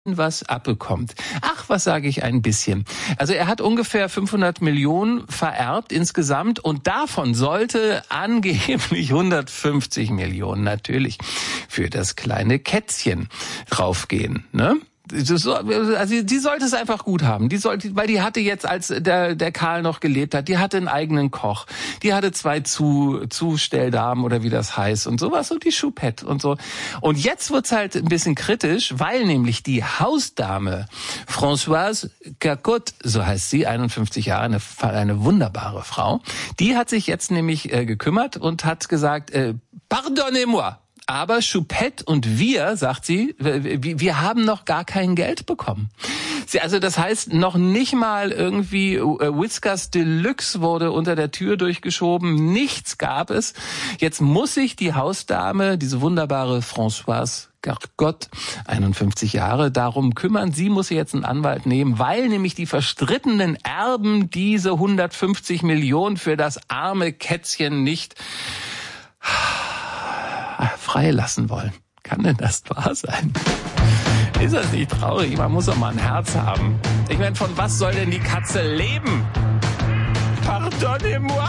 was abbekommt. Ach, was sage ich, ein bisschen. Also er hat ungefähr 500 Millionen vererbt insgesamt und davon sollte angeblich 150 Millionen natürlich für das kleine Kätzchen draufgehen, ne? Also die sollte es einfach gut haben. Weil die hatte jetzt, als der Karl noch gelebt hat, die hatte einen eigenen Koch, die hatte 2 Zustelldamen oder wie das heißt und sowas und die Choupette und so. Und jetzt wird's halt ein bisschen kritisch, weil nämlich die Hausdame Françoise Cacotte, so heißt sie, 51 Jahre, eine wunderbare Frau, die hat sich jetzt nämlich gekümmert und hat gesagt, pardonnez-moi. Aber Choupette und wir, sagt sie, wir haben noch gar kein Geld bekommen. Also das heißt, noch nicht mal irgendwie Whiskas Deluxe wurde unter der Tür durchgeschoben, nichts gab es. Jetzt muss sich die Hausdame, diese wunderbare Françoise Cacotte, 51 Jahre, darum kümmern. Sie muss jetzt einen Anwalt nehmen, weil nämlich die verstrittenen Erben diese 150 Millionen für das arme Kätzchen nicht freilassen wollen. Kann denn das wahr sein? Ist das nicht traurig? Man muss doch mal ein Herz haben. Ich meine, von was soll denn die Katze leben? Pardonnez-moi.